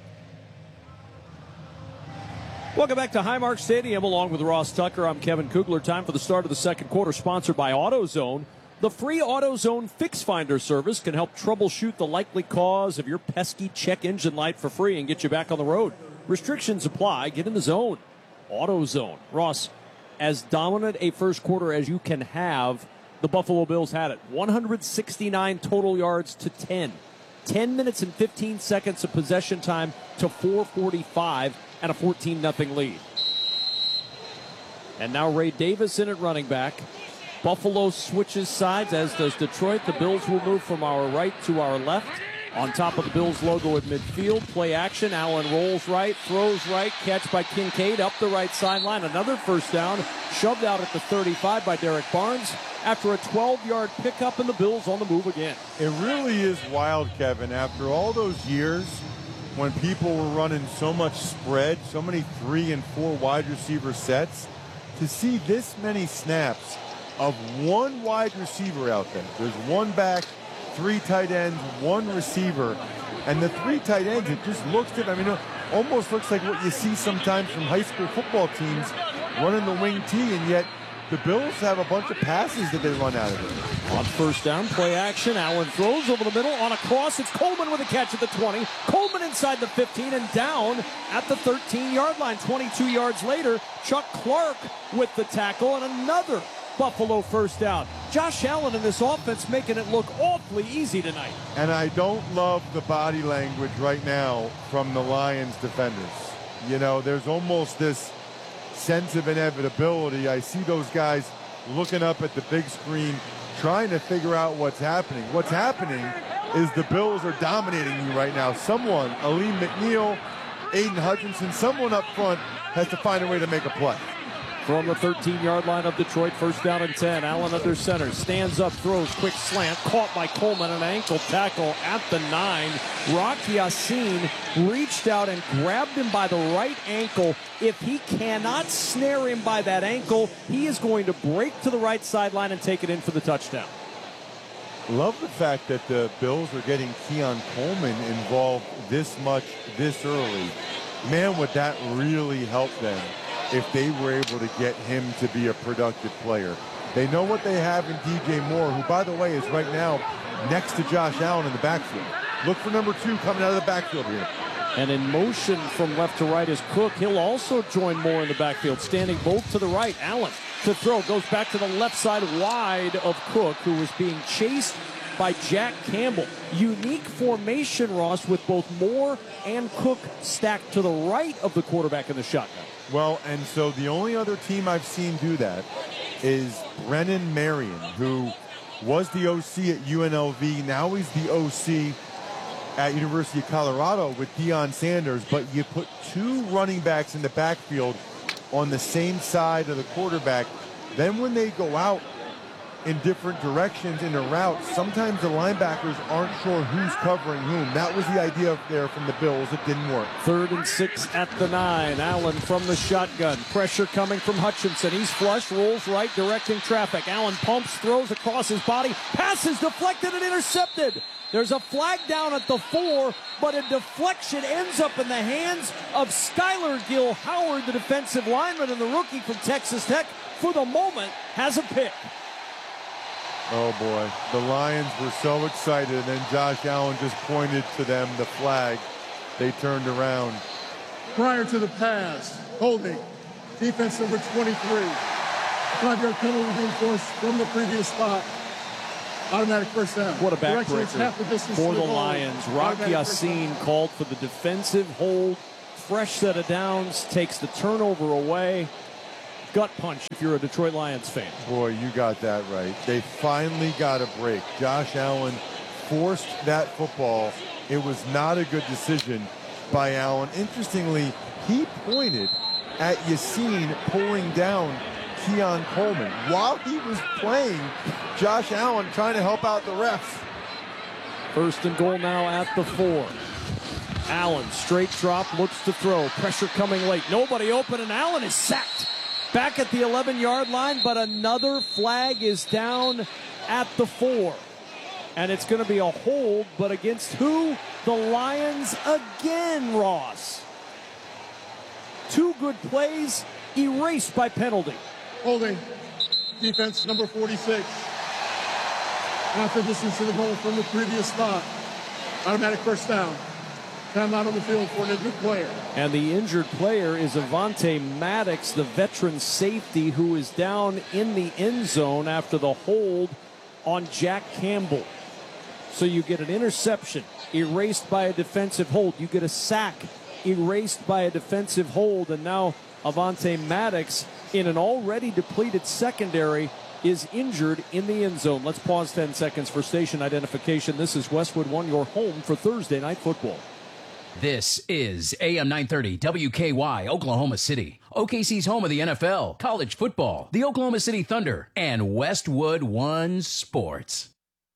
Welcome back to Highmark Stadium along with Ross Tucker. I'm Kevin Kugler. Time for the start of the second quarter, sponsored by AutoZone. The free AutoZone Fix Finder service can help troubleshoot the likely cause of your pesky check engine light for free and get you back on the road. Restrictions apply. Get in the zone. AutoZone. Ross, as dominant a first quarter as you can have, the Buffalo Bills had it. 169 total yards to 10. 10 minutes and 15 seconds of possession time to 4:45 and a 14-0 lead. And now Ray Davis in at running back. Buffalo switches sides, as does Detroit. The Bills will move from our right to our left. On top of the Bills logo at midfield, play action. Allen rolls right, throws right, catch by Kincaid up the right sideline. Another first down, shoved out at the 35 by Derek Barnes after a 12-yard pickup, and the Bills on the move again. It really is wild, Kevin. After all those years when people were running so much spread, so many 3 and 4 wide receiver sets, to see this many snaps of one wide receiver out there. There's one back, 3 tight ends, 1 receiver, and the 3 tight ends, it just looks different. I mean, it almost looks like what you see sometimes from high school football teams running the wing T, and yet the Bills have a bunch of passes that they run out of it. On first down, play action. Allen throws over the middle on a cross. It's Coleman with a catch at the 20. Coleman inside the 15 and down at the 13-yard line. 22 yards later, Chuck Clark with the tackle and another Buffalo first down. Josh Allen in this offense making it look awfully easy tonight. And I don't love the body language right now from the Lions defenders. You know, there's almost this sense of inevitability. I see those guys looking up at the big screen, trying to figure out what's happening. What's happening is the Bills are dominating you right now. Someone, Aleem McNeil, Aiden Hutchinson, someone up front has to find a way to make a play. From the 13-yard line of Detroit, first down and 10. Allen under center, stands up, throws, quick slant, caught by Coleman, an ankle tackle at the 9. Rock Ya-Sin reached out and grabbed him by the right ankle. If he cannot snare him by that ankle, he is going to break to the right sideline and take it in for the touchdown. Love the fact that the Bills are getting Keon Coleman involved this much, this early. Man, would that really help them if they were able to get him to be a productive player. They know what they have in DJ Moore, who, by the way, is right now next to Josh Allen in the backfield. Look for number 2 coming out of the backfield here. And in motion from left to right is Cook. He'll also join Moore in the backfield, standing both to the right. Allen to throw, goes back to the left side wide of Cook, who was being chased by Jack Campbell. Unique formation, Ross, with both Moore and Cook stacked to the right of the quarterback in the shotgun. Well, and so the only other team I've seen do that is Brennan Marion, who was the OC at UNLV. Now he's the OC at University of Colorado with Deion Sanders. But you put 2 running backs in the backfield on the same side of the quarterback. Then when they go out in different directions in the route. Sometimes the linebackers aren't sure who's covering whom. That was the idea there from the Bills. It didn't work. 3rd and 6 at the 9. Allen from the shotgun. Pressure coming from Hutchinson. He's flush, rolls right, directing traffic. Allen pumps, throws across his body. Pass is deflected and intercepted. There's a flag down at the 4, but a deflection ends up in the hands of Skylar Gill Howard, the defensive lineman and the rookie from Texas Tech. For the moment, has a pick. Oh, boy. The Lions were so excited, and then Josh Allen just pointed to them, the flag. They turned around. Prior to the pass, holding, defense number 23. 5-yard penalty being forced from the previous spot. Automatic first down. What a backbreaker for the Lions. Rock Ya-Sin called for the defensive hold. Fresh set of downs, takes the turnover away. Gut punch if you're a Detroit Lions fan. Boy, you got that right. They finally got a break. Josh Allen forced that football. It was not a good decision by Allen. Interestingly, he pointed at Ya-Sin pulling down Keon Coleman while he was playing. Josh Allen trying to help out the refs. 1st and goal now at the 4. Allen, straight drop, looks to throw. Pressure coming late. Nobody open, and Allen is sacked. Back at the 11-yard line, but another flag is down at the 4. And it's going to be a hold, but against who? The Lions again, Ross. 2 good plays erased by penalty. Holding, defense number 46. Half the distance to the goal from the previous spot. Automatic first down. Time out on the field for an injured player. And the injured player is Avonte Maddox, the veteran safety who is down in the end zone after the hold on Jack Campbell. So you get an interception erased by a defensive hold. You get a sack erased by a defensive hold. And now Avonte Maddox, in an already depleted secondary, is injured in the end zone. Let's pause 10 seconds for station identification. This is Westwood One, your home for Thursday Night Football. This is AM 930 WKY, Oklahoma City. OKC's home of the NFL, college football, the Oklahoma City Thunder, and Westwood One Sports.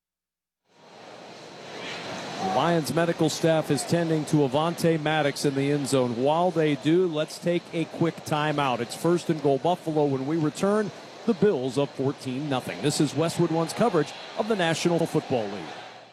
Lions medical staff is tending to Avonte Maddox in the end zone. While they do, let's take a quick timeout. It's 1st and goal Buffalo. When we return, the Bills up 14-0. This is Westwood One's coverage of the National Football League.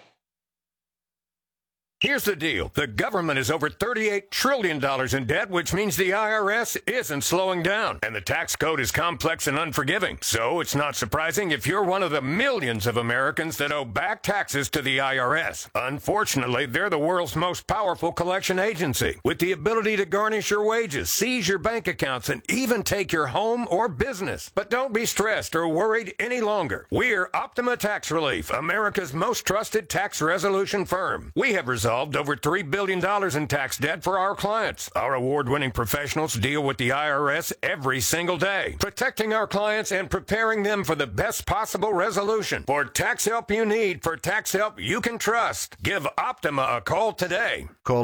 Here's the deal. The government is over $38 trillion in debt, which means the IRS isn't slowing down. And the tax code is complex and unforgiving. So it's not surprising if you're one of the millions of Americans that owe back taxes to the IRS. Unfortunately, they're the world's most powerful collection agency, with the ability to garnish your wages, seize your bank accounts, and even take your home or business. But don't be stressed or worried any longer. We're Optima Tax Relief, America's most trusted tax resolution firm. We have resolved over $3 billion in tax debt for our clients. Our award-winning professionals deal with the IRS every single day, protecting our clients and preparing them for the best possible resolution. For tax help you need, for tax help you can trust, give Optima a call today. Call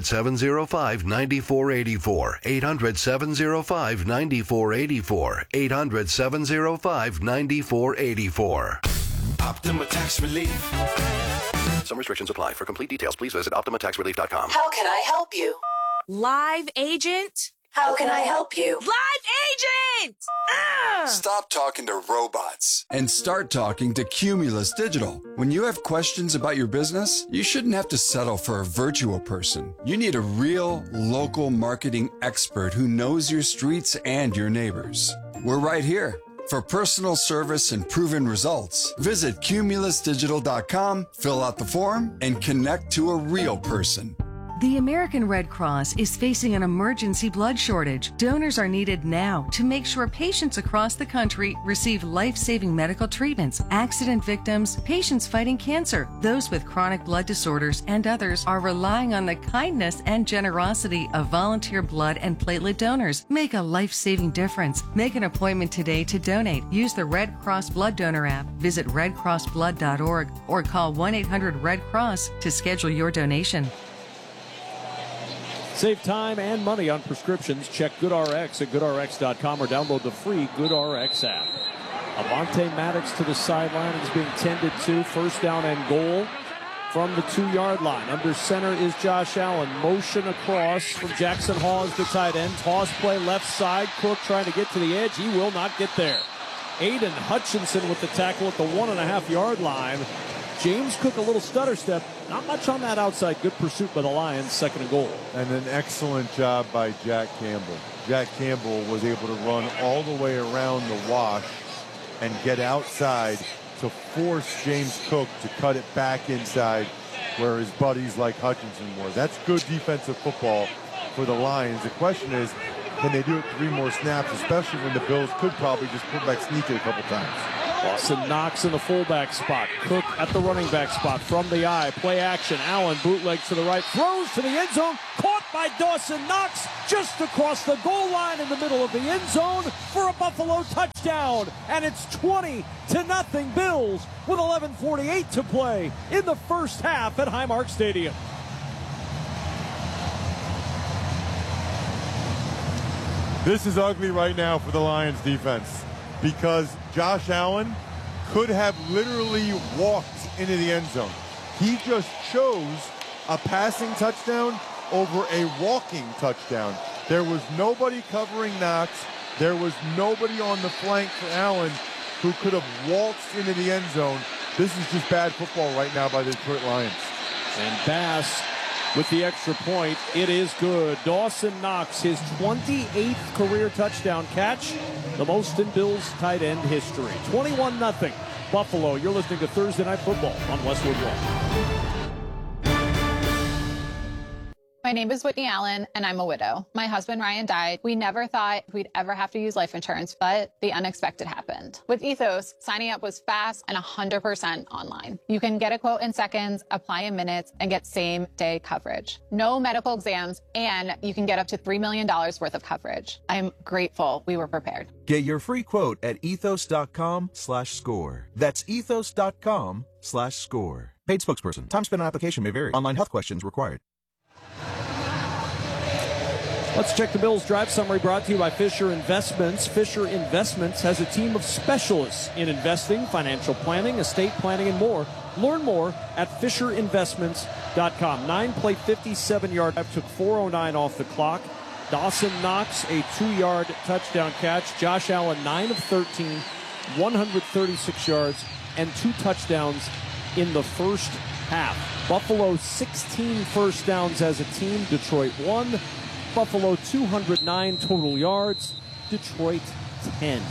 800-705-9484. 800-705-9484. 800-705-9484. Optima Tax Relief. Some restrictions apply. For complete details, please visit OptimaTaxRelief.com. How can I help you? Live agent? How can I help you? Live agent! Stop talking to robots and start talking to Cumulus Digital. When you have questions about your business, you shouldn't have to settle for a virtual person. You need a real local marketing expert who knows your streets and your neighbors. We're right here. For personal service and proven results, visit cumulusdigital.com, fill out the form, and connect to a real person. The American Red Cross is facing an emergency blood shortage. Donors are needed now to make sure patients across the country receive life-saving medical treatments. Accident victims, patients fighting cancer, those with chronic blood disorders, and others are relying on the kindness and generosity of volunteer blood and platelet donors. Make a life-saving difference. Make an appointment today to donate. Use the Red Cross Blood Donor app. Visit redcrossblood.org or call 1-800-RED-CROSS to schedule your donation. Save time and money on prescriptions. Check GoodRx at GoodRx.com or download the free GoodRx app. Avonte Maddox to the sideline is being tended to. First down and goal from the 2-yard line. Under center is Josh Allen. Motion across from Jackson Hawes, the tight end. Toss play left side. Cook trying to get to the edge. He will not get there. Aiden Hutchinson with the tackle at the 1.5-yard line. James Cook a little stutter step. Not much on that outside. Good pursuit by the Lions. Second and goal. And an excellent job by Jack Campbell. Jack Campbell was able to run all the way around the wash and get outside to force James Cook to cut it back inside where his buddies like Hutchinson were. That's good defensive football for the Lions. The question is, can they do it 3 more snaps, especially when the Bills could probably just put back sneak it a couple times. Dawson Knox in the fullback spot. Cook at the running back spot from the eye. Play action. Allen bootlegs to the right. Throws to the end zone. Caught by Dawson Knox just across the goal line in the middle of the end zone for a Buffalo touchdown. And it's 20-0 Bills with 11:48 to play in the first half at Highmark Stadium. This is ugly right now for the Lions defense because Josh Allen could have literally walked into the end zone. He just chose a passing touchdown over a walking touchdown. There was nobody covering Knox. There was nobody on the flank for Allen who could have waltzed into the end zone. This is just bad football right now by the Detroit Lions. And Bass with the extra point. It is good. Dawson Knox, his 28th career touchdown catch, the most in Bills tight end history. 21-0 Buffalo. You're listening to Thursday Night Football on Westwood One. My name is Whitney Allen, and I'm a widow. My husband, Ryan, died. We never thought we'd ever have to use life insurance, but the unexpected happened. With Ethos, signing up was fast and 100% online. You can get a quote in seconds, apply in minutes, and get same-day coverage. No medical exams, and you can get up to $3 million worth of coverage. I'm grateful we were prepared. Get your free quote at ethos.com/score. That's ethos.com/score. Paid spokesperson. Time spent on application may vary. Online health questions required. Let's check the Bills drive summary brought to you by Fisher Investments. Fisher Investments has a team of specialists in investing, financial planning, estate planning, and more. Learn more at FisherInvestments.com. 9-play, 57-yard drive, took 4:09 off the clock. Dawson Knox, a 2-yard touchdown catch. Josh Allen, 9 of 13, 136 yards, and 2 touchdowns in the first half. Buffalo, 16 first downs as a team. Detroit, 1. Buffalo 209 total yards, Detroit 10.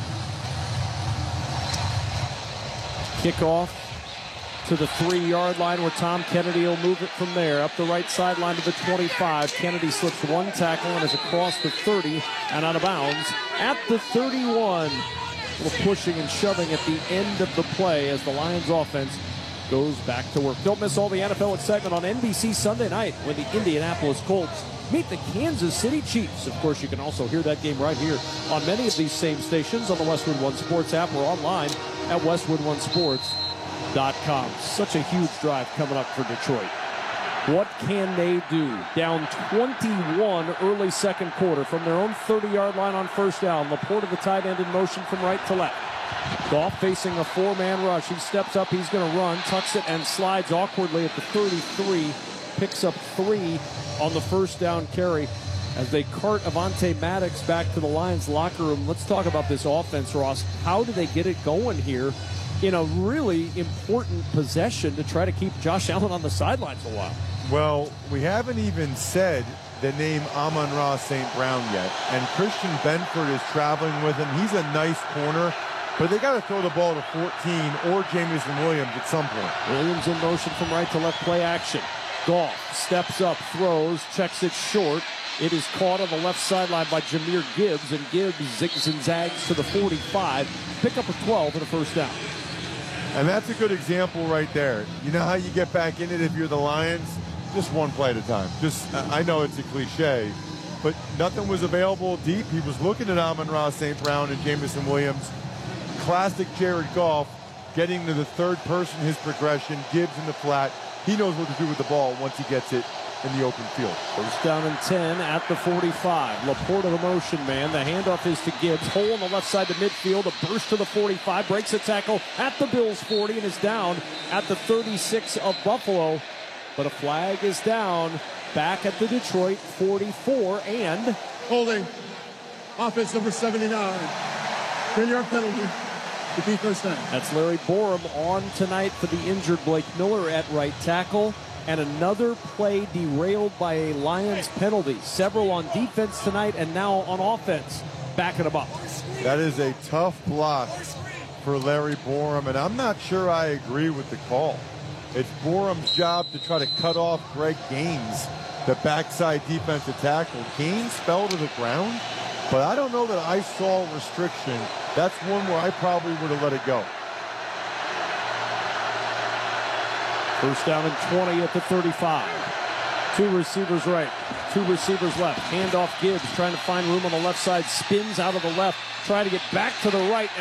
Kickoff to the 3-yard line where Tom Kennedy will move it from there. Up the right sideline to the 25. Kennedy slips 1 tackle and is across the 30 and out of bounds at the 31. A little pushing and shoving at the end of the play as the Lions offense goes back to work. Don't miss all the NFL excitement on NBC Sunday night when the Indianapolis Colts meet the Kansas City Chiefs. Of course, you can also hear that game right here on many of these same stations on the Westwood One Sports app or online at westwoodonesports.com. Such a huge drive coming up for Detroit. What can they do? Down 21 early second quarter from their own 30-yard line on first down. Laporta, the tight end, in motion from right to left. Goff facing a 4-man rush. He steps up. He's going to run, tucks it, and slides awkwardly at the 33. Picks up 3 on the first down carry as they cart Avonte Maddox back to the Lions locker room. Let's talk about this offense, Ross. How do they get it going here in a really important possession to try to keep Josh Allen on the sidelines a while? Well, we haven't even said the name Amon-Ra St. Brown yet, and Christian Benford is traveling with him. He's a nice corner, but they got to throw the ball to 14 or Jamison Williams at some point. Williams in motion from right to left, play action. Goff steps up, throws, checks it short. It is caught on the left sideline by Jahmyr Gibbs, and Gibbs zigs and zags to the 45. Pick up a 12 and a first down. And that's a good example right there. You know how you get back in it if you're the Lions? Just one play at a time. I know it's a cliche, but nothing was available deep. He was looking at Amon-Ra St. Brown and Jamison Williams. Classic Jared Goff, getting to the third person, his progression. Gibbs in the flat. He knows what to do with the ball once he gets it in the open field. First down and 10 at the 45. Laporta, the motion man. The handoff is to Gibbs. Hole on the left side to midfield. A burst to the 45. Breaks a tackle at the Bills 40 and is down at the 36 of Buffalo. But a flag is down back at the Detroit 44 and holding. Offense number 79. 10-yard penalty. Repeat first down. That's Larry Borum on tonight for the injured Blake Miller at right tackle. And another play derailed by a Lions penalty. Several on defense tonight and now on offense. Backing them up. That is a tough block for Larry Borum, and I'm not sure I agree with the call. It's Borum's job to try to cut off Greg Gaines, the backside defensive tackle. Gaines fell to the ground, but I don't know that I saw a restriction. That's one where I probably would have let it go. First down and 20 at the 35. Two receivers right, two receivers left. Handoff Gibbs trying to find room on the left side. Spins out of the left, trying to get back to the right.